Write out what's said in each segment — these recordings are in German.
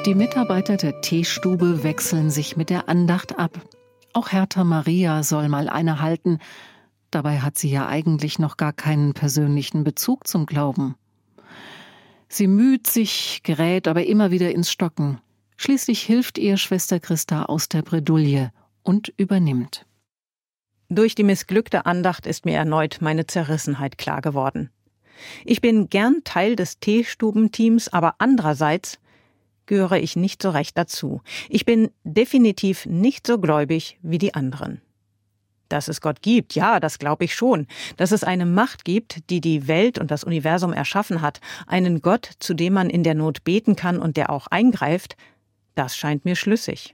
Die Mitarbeiter der Teestube wechseln sich mit der Andacht ab. Auch Hertha Maria soll mal eine halten. Dabei hat sie ja eigentlich noch gar keinen persönlichen Bezug zum Glauben. Sie müht sich, gerät aber immer wieder ins Stocken. Schließlich hilft ihr Schwester Christa aus der Bredouille und übernimmt. Durch die missglückte Andacht ist mir erneut meine Zerrissenheit klar geworden. Ich bin gern Teil des Teestubenteams, aber andererseits gehöre ich nicht so recht dazu. Ich bin definitiv nicht so gläubig wie die anderen. Dass es Gott gibt, ja, das glaube ich schon. Dass es eine Macht gibt, die die Welt und das Universum erschaffen hat, einen Gott, zu dem man in der Not beten kann und der auch eingreift, das scheint mir schlüssig.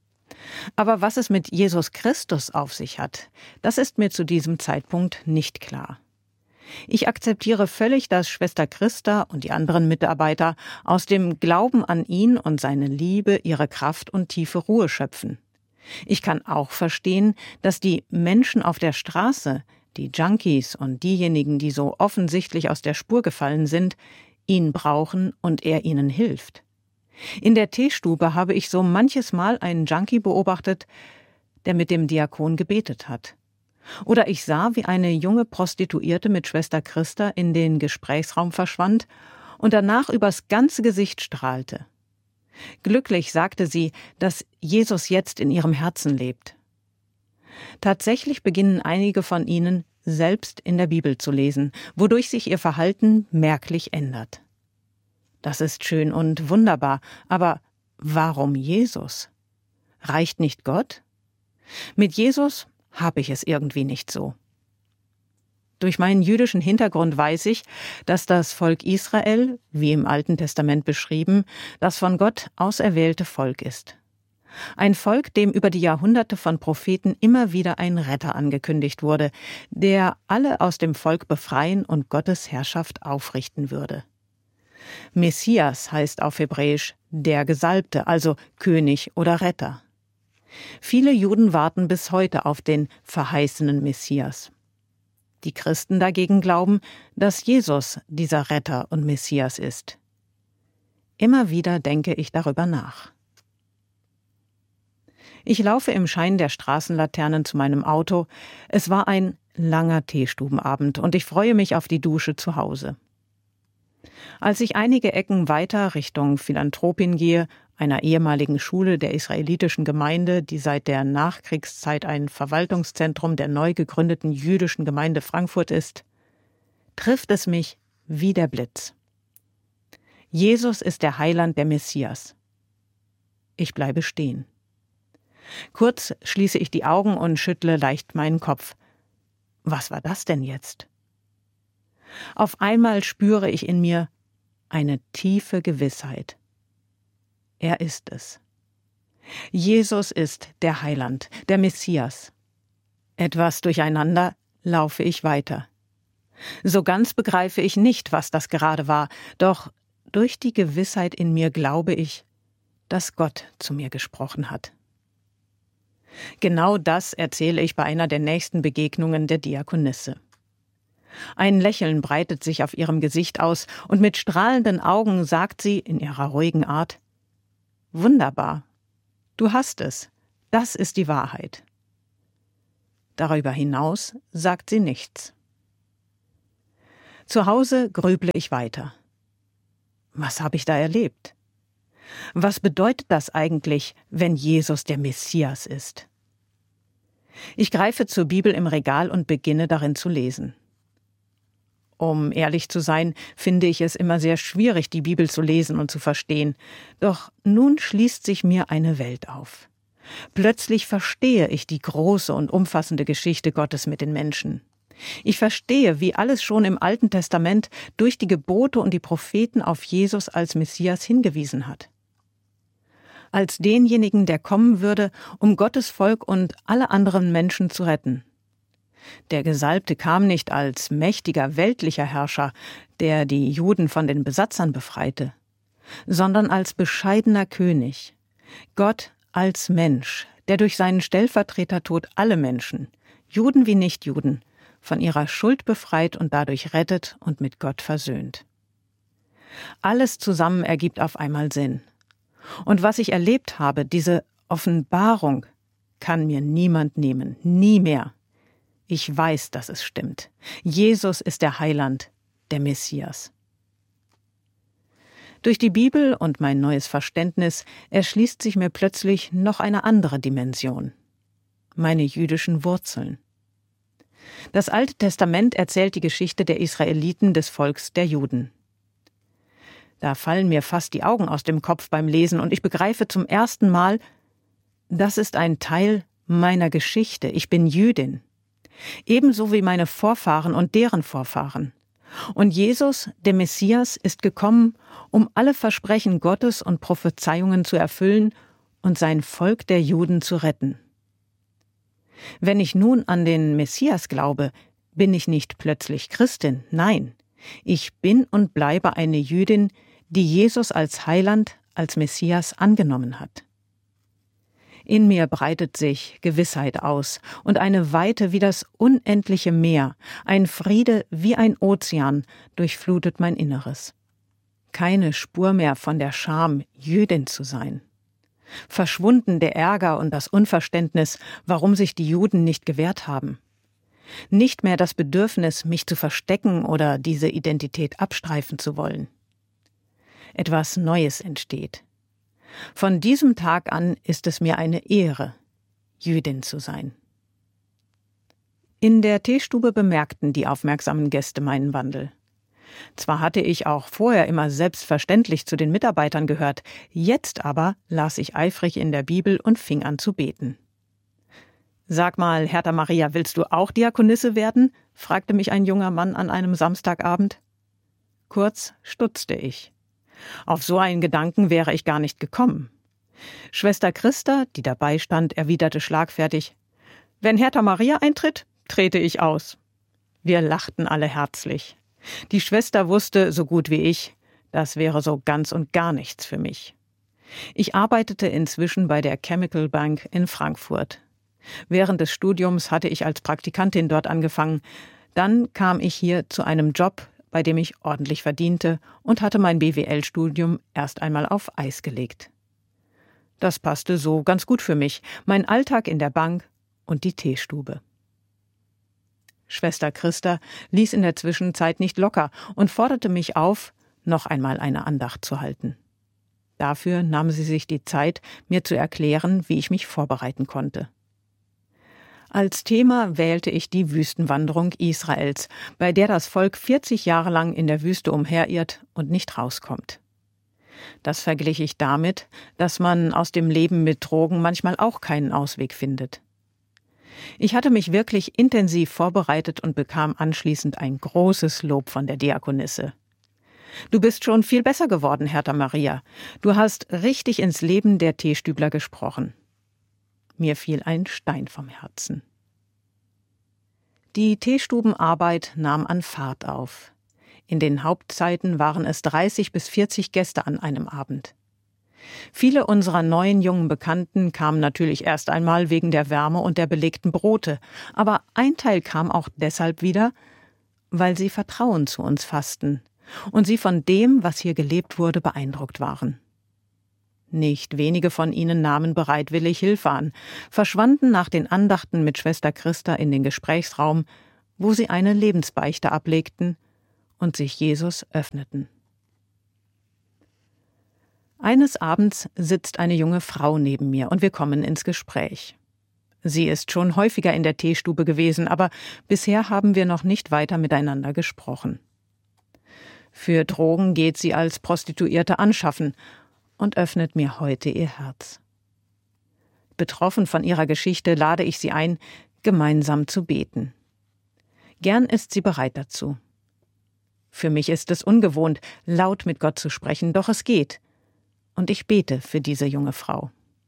Aber was es mit Jesus Christus auf sich hat, das ist mir zu diesem Zeitpunkt nicht klar. Ich akzeptiere völlig, dass Schwester Christa und die anderen Mitarbeiter aus dem Glauben an ihn und seine Liebe ihre Kraft und tiefe Ruhe schöpfen. Ich kann auch verstehen, dass die Menschen auf der Straße, die Junkies und diejenigen, die so offensichtlich aus der Spur gefallen sind, ihn brauchen und er ihnen hilft. In der Teestube habe ich so manches Mal einen Junkie beobachtet, der mit dem Diakon gebetet hat. Oder ich sah, wie eine junge Prostituierte mit Schwester Christa in den Gesprächsraum verschwand und danach übers ganze Gesicht strahlte. Glücklich sagte sie, dass Jesus jetzt in ihrem Herzen lebt. Tatsächlich beginnen einige von ihnen, selbst in der Bibel zu lesen, wodurch sich ihr Verhalten merklich ändert. Das ist schön und wunderbar, aber warum Jesus? Reicht nicht Gott? Mit Jesus habe ich es irgendwie nicht so. Durch meinen jüdischen Hintergrund weiß ich, dass das Volk Israel, wie im Alten Testament beschrieben, das von Gott auserwählte Volk ist. Ein Volk, dem über die Jahrhunderte von Propheten immer wieder ein Retter angekündigt wurde, der alle aus dem Volk befreien und Gottes Herrschaft aufrichten würde. Messias heißt auf Hebräisch der Gesalbte, also König oder Retter. Viele Juden warten bis heute auf den verheißenen Messias. Die Christen dagegen glauben, dass Jesus dieser Retter und Messias ist. Immer wieder denke ich darüber nach. Ich laufe im Schein der Straßenlaternen zu meinem Auto. Es war ein langer Teestubenabend und ich freue mich auf die Dusche zu Hause. Als ich einige Ecken weiter Richtung Philanthropin gehe, einer ehemaligen Schule der israelitischen Gemeinde, die seit der Nachkriegszeit ein Verwaltungszentrum der neu gegründeten jüdischen Gemeinde Frankfurt ist, trifft es mich wie der Blitz. Jesus ist der Heiland, der Messias. Ich bleibe stehen. Kurz schließe ich die Augen und schüttle leicht meinen Kopf. Was war das denn jetzt? Auf einmal spüre ich in mir eine tiefe Gewissheit. Er ist es. Jesus ist der Heiland, der Messias. Etwas durcheinander laufe ich weiter. So ganz begreife ich nicht, was das gerade war, doch durch die Gewissheit in mir glaube ich, dass Gott zu mir gesprochen hat. Genau das erzähle ich bei einer der nächsten Begegnungen der Diakonisse. Ein Lächeln breitet sich auf ihrem Gesicht aus und mit strahlenden Augen sagt sie in ihrer ruhigen Art: Wunderbar, du hast es, das ist die Wahrheit. Darüber hinaus sagt sie nichts. Zu Hause grüble ich weiter. Was habe ich da erlebt? Was bedeutet das eigentlich, wenn Jesus der Messias ist? Ich greife zur Bibel im Regal und beginne darin zu lesen. Um ehrlich zu sein, finde ich es immer sehr schwierig, die Bibel zu lesen und zu verstehen. Doch nun schließt sich mir eine Welt auf. Plötzlich verstehe ich die große und umfassende Geschichte Gottes mit den Menschen. Ich verstehe, wie alles schon im Alten Testament durch die Gebote und die Propheten auf Jesus als Messias hingewiesen hat. Als denjenigen, der kommen würde, um Gottes Volk und alle anderen Menschen zu retten. Der Gesalbte kam nicht als mächtiger weltlicher Herrscher, der die Juden von den Besatzern befreite, sondern als bescheidener König, Gott als Mensch, der durch seinen Stellvertretertod alle Menschen, Juden wie Nichtjuden, von ihrer Schuld befreit und dadurch rettet und mit Gott versöhnt. Alles zusammen ergibt auf einmal Sinn. Und was ich erlebt habe, diese Offenbarung, kann mir niemand nehmen, nie mehr. Ich weiß, dass es stimmt. Jesus ist der Heiland, der Messias. Durch die Bibel und mein neues Verständnis erschließt sich mir plötzlich noch eine andere Dimension: meine jüdischen Wurzeln. Das Alte Testament erzählt die Geschichte der Israeliten, des Volks der Juden. Da fallen mir fast die Augen aus dem Kopf beim Lesen und ich begreife zum ersten Mal, das ist ein Teil meiner Geschichte. Ich bin Jüdin. Ebenso wie meine Vorfahren und deren Vorfahren. Und Jesus, der Messias, ist gekommen, um alle Versprechen Gottes und Prophezeiungen zu erfüllen und sein Volk der Juden zu retten. Wenn ich nun an den Messias glaube, bin ich nicht plötzlich Christin. Nein, ich bin und bleibe eine Jüdin, die Jesus als Heiland, als Messias angenommen hat. In mir breitet sich Gewissheit aus und eine Weite wie das unendliche Meer, ein Friede wie ein Ozean durchflutet mein Inneres. Keine Spur mehr von der Scham, Jüdin zu sein. Verschwunden der Ärger und das Unverständnis, warum sich die Juden nicht gewehrt haben. Nicht mehr das Bedürfnis, mich zu verstecken oder diese Identität abstreifen zu wollen. Etwas Neues entsteht. Von diesem Tag an ist es mir eine Ehre, Jüdin zu sein. In der Teestube bemerkten die aufmerksamen Gäste meinen Wandel. Zwar hatte ich auch vorher immer selbstverständlich zu den Mitarbeitern gehört, jetzt aber las ich eifrig in der Bibel und fing an zu beten. »Sag mal, Hertha Maria, willst du auch Diakonisse werden?« fragte mich ein junger Mann an einem Samstagabend. Kurz stutzte ich. Auf so einen Gedanken wäre ich gar nicht gekommen. Schwester Christa, die dabei stand, erwiderte schlagfertig: »Wenn Hertha Maria eintritt, trete ich aus.« Wir lachten alle herzlich. Die Schwester wusste, so gut wie ich, das wäre so ganz und gar nichts für mich. Ich arbeitete inzwischen bei der Chemical Bank in Frankfurt. Während des Studiums hatte ich als Praktikantin dort angefangen. Dann kam ich hier zu einem Job, bei dem ich ordentlich verdiente und hatte mein BWL-Studium erst einmal auf Eis gelegt. Das passte so ganz gut für mich, mein Alltag in der Bank und die Teestube. Schwester Christa ließ in der Zwischenzeit nicht locker und forderte mich auf, noch einmal eine Andacht zu halten. Dafür nahm sie sich die Zeit, mir zu erklären, wie ich mich vorbereiten konnte. Als Thema wählte ich die Wüstenwanderung Israels, bei der das Volk 40 Jahre lang in der Wüste umherirrt und nicht rauskommt. Das verglich ich damit, dass man aus dem Leben mit Drogen manchmal auch keinen Ausweg findet. Ich hatte mich wirklich intensiv vorbereitet und bekam anschließend ein großes Lob von der Diakonisse. »Du bist schon viel besser geworden, Hertha Maria. Du hast richtig ins Leben der Teestübler gesprochen.« Mir fiel ein Stein vom Herzen. Die Teestubenarbeit nahm an Fahrt auf. In den Hauptzeiten waren es 30 bis 40 Gäste an einem Abend. Viele unserer neuen jungen Bekannten kamen natürlich erst einmal wegen der Wärme und der belegten Brote, aber ein Teil kam auch deshalb wieder, weil sie Vertrauen zu uns fassten und sie von dem, was hier gelebt wurde, beeindruckt waren. Nicht wenige von ihnen nahmen bereitwillig Hilfe an, verschwanden nach den Andachten mit Schwester Christa in den Gesprächsraum, wo sie eine Lebensbeichte ablegten und sich Jesus öffneten. Eines Abends sitzt eine junge Frau neben mir und wir kommen ins Gespräch. Sie ist schon häufiger in der Teestube gewesen, aber bisher haben wir noch nicht weiter miteinander gesprochen. Für Drogen geht sie als Prostituierte anschaffen und öffnet mir heute ihr Herz. Betroffen von ihrer Geschichte lade ich sie ein, gemeinsam zu beten. Gern ist sie bereit dazu. Für mich ist es ungewohnt, laut mit Gott zu sprechen, doch es geht. Und ich bete für diese junge Frau.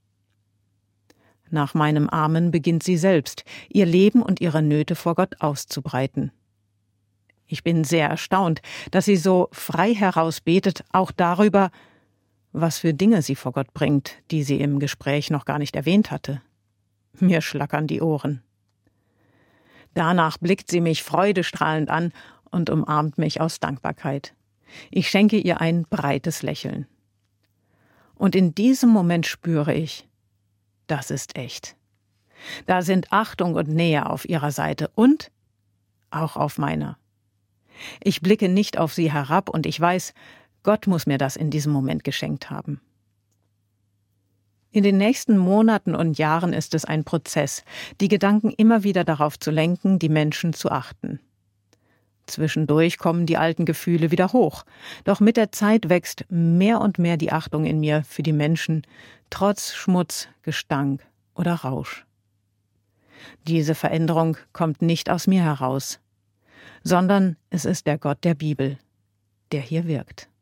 Nach meinem Amen beginnt sie selbst, ihr Leben und ihre Nöte vor Gott auszubreiten. Ich bin sehr erstaunt, dass sie so frei heraus betet, auch darüber, was für Dinge sie vor Gott bringt, die sie im Gespräch noch gar nicht erwähnt hatte. Mir schlackern die Ohren. Danach blickt sie mich freudestrahlend an und umarmt mich aus Dankbarkeit. Ich schenke ihr ein breites Lächeln. Und in diesem Moment spüre ich, das ist echt. Da sind Achtung und Nähe auf ihrer Seite und auch auf meiner. Ich blicke nicht auf sie herab und ich weiß, Gott muss mir das in diesem Moment geschenkt haben. In den nächsten Monaten und Jahren ist es ein Prozess, die Gedanken immer wieder darauf zu lenken, die Menschen zu achten. Zwischendurch kommen die alten Gefühle wieder hoch, doch mit der Zeit wächst mehr und mehr die Achtung in mir für die Menschen, trotz Schmutz, Gestank oder Rausch. Diese Veränderung kommt nicht aus mir heraus, sondern es ist der Gott der Bibel, der hier wirkt.